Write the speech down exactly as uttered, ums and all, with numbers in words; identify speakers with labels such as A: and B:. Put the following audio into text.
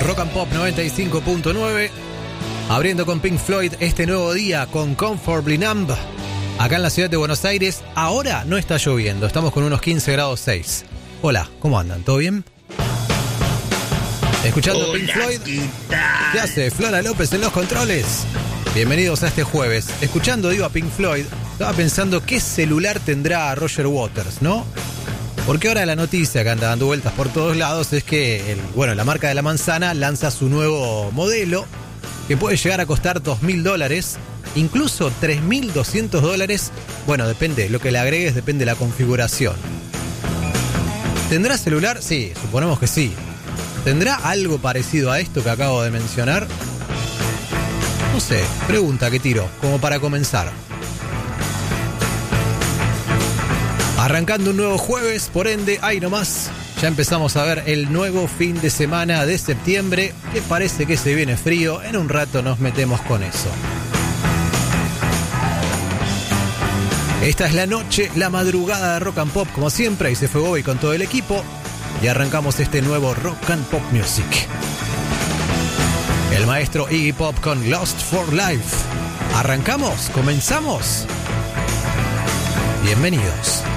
A: Rock and Pop noventa y cinco punto nueve. Abriendo con Pink Floyd este nuevo día con Comfortably Numb. Acá en la ciudad de Buenos Aires, ahora no está lloviendo, estamos con unos quince grados seis. Hola, ¿cómo andan? ¿Todo bien? Escuchando
B: Hola,
A: Pink Floyd.
B: ¿qué tal?
A: ¿Qué hace Flora López en los controles? Bienvenidos a este jueves. Escuchando, digo, a Pink Floyd, estaba pensando qué celular tendrá Roger Waters, ¿no? Porque ahora la noticia que anda dando vueltas por todos lados es que, el, bueno, la marca de la manzana lanza su nuevo modelo que puede llegar a costar dos mil dólares, incluso tres mil doscientos dólares. Bueno, depende, lo que le agregues depende de la configuración. ¿Tendrá celular? Sí, suponemos que sí. ¿Tendrá algo parecido a esto que acabo de mencionar? No sé, pregunta que tiro, como para comenzar. Arrancando un nuevo jueves, por ende, ahí nomás, ya empezamos a ver el nuevo fin de semana de septiembre, que parece que se viene frío. En un rato nos metemos con eso. Esta es la noche, la madrugada de Rock and Pop, como siempre, y se fue Bobby con todo el equipo. Y arrancamos este nuevo Rock and Pop Music. El maestro Iggy Pop con Lost for Life. ¿Arrancamos? ¿Comenzamos? Bienvenidos.